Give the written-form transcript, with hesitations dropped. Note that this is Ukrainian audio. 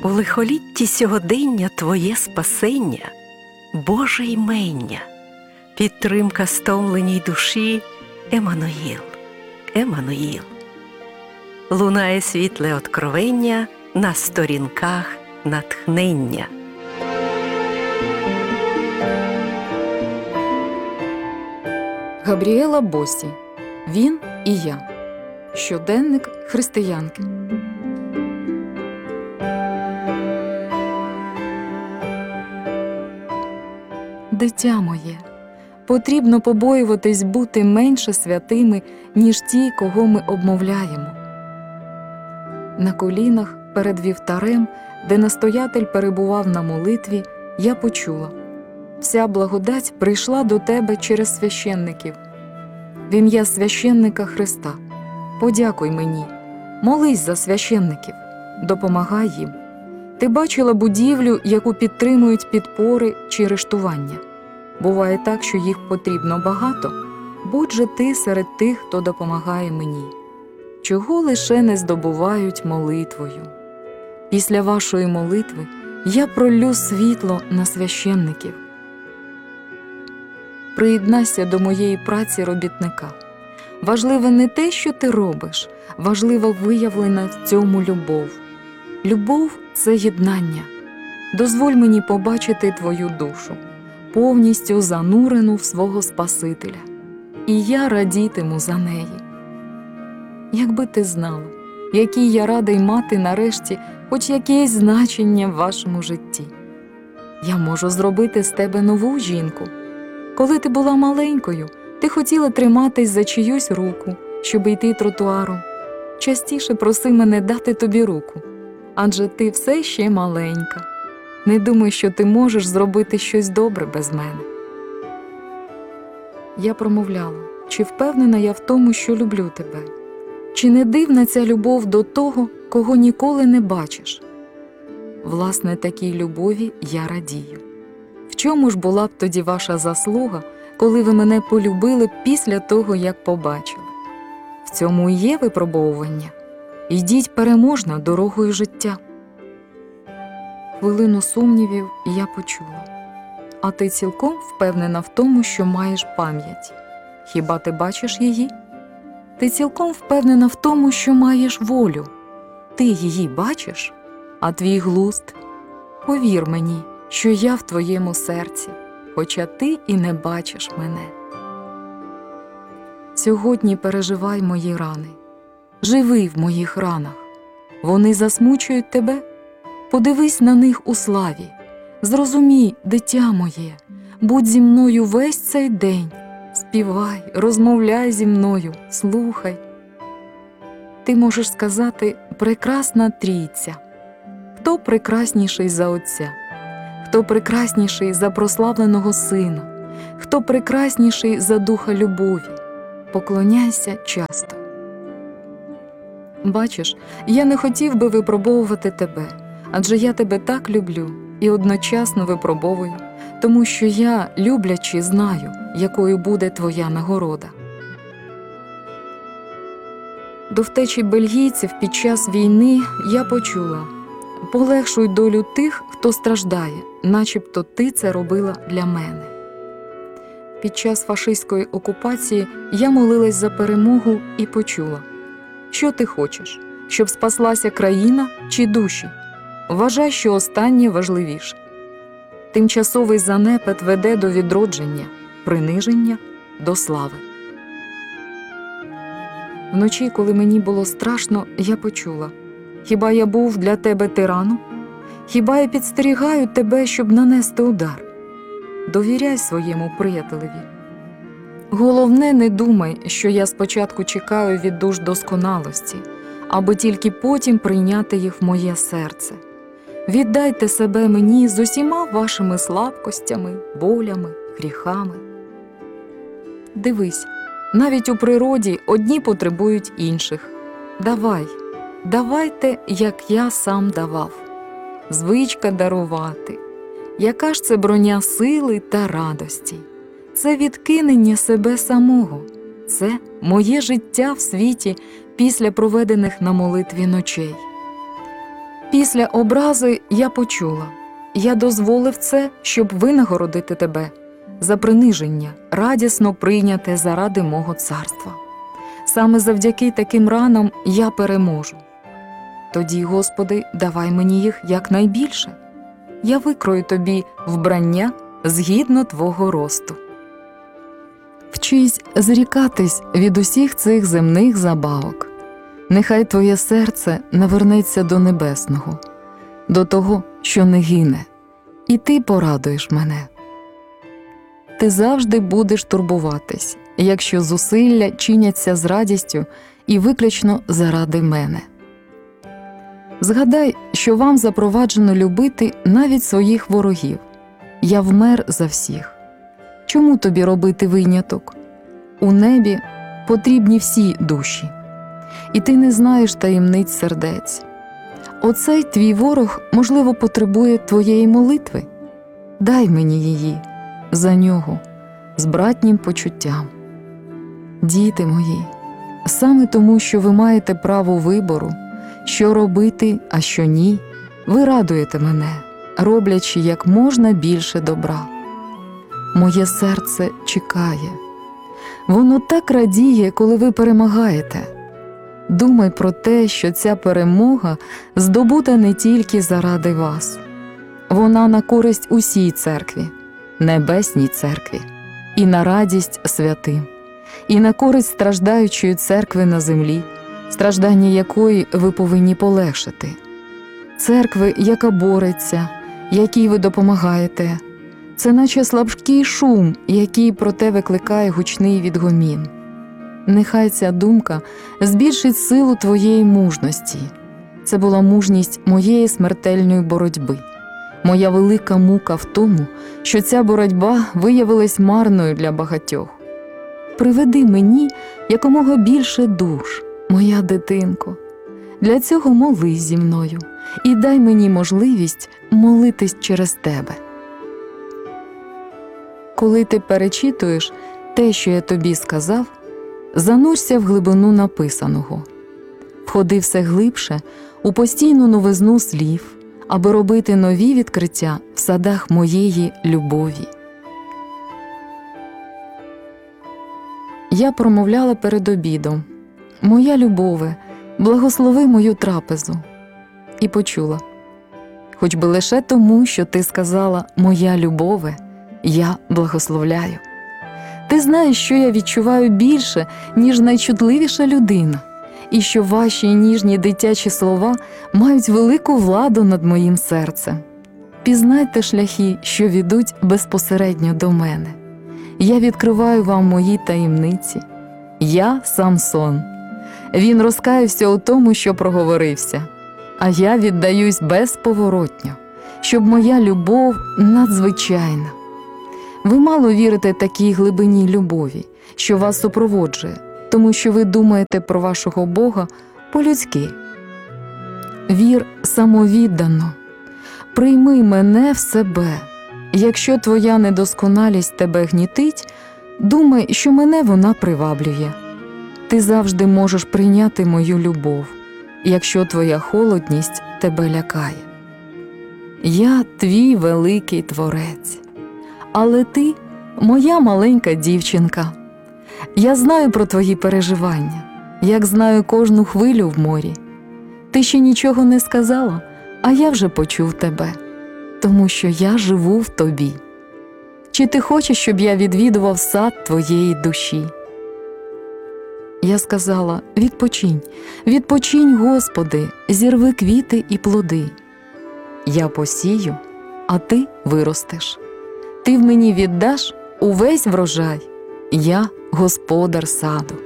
У лихолітті сьогодення Твоє спасення, Боже ймення, підтримка стомленій душі, Еммануїл, Еммануїл. Лунає світле откровення на сторінках натхнення. Габріела Босі. Він і я. Щоденник християнки. Дитя моє, потрібно побоюватись бути менше святими, ніж ті, кого ми обмовляємо. На колінах перед вівтарем, де настоятель перебував на молитві, я почула: вся благодать прийшла до тебе через священників. В ім'я священника Христа, подякуй мені, молись за священників, допомагай їм. Ти бачила будівлю, яку підтримують підпори чи рештування. Буває так, що їх потрібно багато. Будь же ти серед тих, хто допомагає мені. Чого лише не здобувають молитвою. Після вашої молитви я проллю світло на священників. Приєднайся до моєї праці робітника. Важливе не те, що ти робиш, важлива виявлена в цьому любов. Любов – це єднання. Дозволь мені побачити твою душу, повністю занурену в свого Спасителя, і я радітиму за неї. Якби ти знала, який я радий мати нарешті хоч якесь значення в вашому житті. Я можу зробити з тебе нову жінку. Коли ти була маленькою, ти хотіла триматись за чиюсь руку, щоб йти тротуаром. Частіше проси мене дати тобі руку, адже ти все ще маленька. Не думай, що ти можеш зробити щось добре без мене. Я промовляла: чи впевнена я в тому, що люблю тебе? Чи не дивна ця любов до того, кого ніколи не бачиш? Власне, такій любові я радію. В чому ж була б тоді ваша заслуга, коли ви мене полюбили після того, як побачили? В цьому і є випробовування. Йдіть переможно дорогою життя. Хвилину сумнівів я почула: а ти цілком впевнена в тому, що маєш пам'ять? Хіба ти бачиш її? Ти цілком впевнена в тому, що маєш волю? Ти її бачиш? А твій глузд? Повір мені, що я в твоєму серці, хоча ти і не бачиш мене. Сьогодні переживай мої рани. Живи в моїх ранах. Вони засмучують тебе? Подивись на них у славі. Зрозумій, дитя моє, будь зі мною весь цей день. Співай, розмовляй зі мною, слухай. Ти можеш сказати: прекрасна трійця. Хто прекрасніший за Отця? Хто прекрасніший за прославленого Сина? Хто прекрасніший за Духа любові? Поклоняйся часто. Бачиш, я не хотів би випробовувати тебе, адже я тебе так люблю і одночасно випробовую, тому що я, люблячи, знаю, якою буде твоя нагорода. До втечі бельгійців під час війни я почула: полегшуй долю тих, хто страждає, начебто ти це робила для мене. Під час фашистської окупації я молилась за перемогу і почула: що ти хочеш, щоб спаслася країна чи душі? Вважай, що останнє важливіше. Тимчасовий занепад веде до відродження, приниження – до слави. Вночі, коли мені було страшно, я почула: хіба я був для тебе тираном? Хіба я підстерігаю тебе, щоб нанести удар? Довіряй своєму приятелеві. Головне, не думай, що я спочатку чекаю від душ досконалості, аби тільки потім прийняти їх в моє серце. Віддайте себе мені з усіма вашими слабкостями, болями, гріхами. Дивись, навіть у природі одні потребують інших. Давайте, як я сам давав. Звичка дарувати. Яка ж це броня сили та радості? Це відкинення себе самого. Це моє життя в світі після проведених на молитві ночей. Після образи я почула: я дозволив це, щоб винагородити тебе за приниження, радісно прийняте заради мого царства. Саме завдяки таким ранам я переможу. Тоді, Господи, давай мені їх якнайбільше. Я викрою тобі вбрання згідно твого росту. Вчись зрікатись від усіх цих земних забавок. Нехай твоє серце навернеться до небесного, до того, що не гине, і ти порадуєш мене. Ти завжди будеш турбуватись, якщо зусилля чиняться з радістю і виключно заради мене. Згадай, що вам запроваджено любити навіть своїх ворогів. Я вмер за всіх. Чому тобі робити виняток? У небі потрібні всі душі, і ти не знаєш таємниць сердець. Оцей твій ворог, можливо, потребує твоєї молитви. Дай мені її за нього з братнім почуттям. Діти мої, саме тому, що ви маєте право вибору, що робити, а що ні, ви радуєте мене, роблячи як можна більше добра. Моє серце чекає. Воно так радіє, коли ви перемагаєте. Думай про те, що ця перемога здобута не тільки заради вас. Вона на користь усій церкві, небесній церкві, і на радість святим, і на користь страждаючої церкви на землі, страждання якої ви повинні полегшити. Церкви, яка бореться, якій ви допомагаєте, це наче слабкий шум, який проте викликає гучний відгомін. Нехай ця думка збільшить силу твоєї мужності. Це була мужність моєї смертельної боротьби. Моя велика мука в тому, що ця боротьба виявилась марною для багатьох. Приведи мені якомога більше душ, моя дитинко. Для цього молись зі мною і дай мені можливість молитись через тебе. Коли ти перечитуєш те, що я тобі сказав, занурся в глибину написаного. Входи все глибше у постійну новизну слів, аби робити нові відкриття в садах моєї любові. Я промовляла перед обідом: «Моя любове, благослови мою трапезу». І почула: «Хоч би лише тому, що ти сказала «моя любове», я благословляю». Ти знаєш, що я відчуваю більше, ніж найчутливіша людина, і що ваші ніжні дитячі слова мають велику владу над моїм серцем. Пізнайте шляхи, що ведуть безпосередньо до мене. Я відкриваю вам мої таємниці. Я Самсон. Він розкаявся у тому, що проговорився, а я віддаюсь безповоротньо, щоб моя любов надзвичайна. Ви мало вірите такій глибині любові, що вас супроводжує, тому що ви думаєте про вашого Бога по-людськи. Вір самовіддано. Прийми мене в себе. Якщо твоя недосконалість тебе гнітить, думай, що мене вона приваблює. Ти завжди можеш прийняти мою любов, якщо твоя холодність тебе лякає. Я твій великий Творець, але ти моя маленька дівчинка. Я знаю про твої переживання, як знаю кожну хвилю в морі. Ти ще нічого не сказала, а я вже почув тебе, тому що я живу в тобі. Чи ти хочеш, щоб я відвідував сад твоєї душі? Я сказала: відпочинь, відпочинь, Господи, зірви квіти і плоди. Я посію, а ти виростеш. Ти в мені віддаш увесь врожай, я господар саду.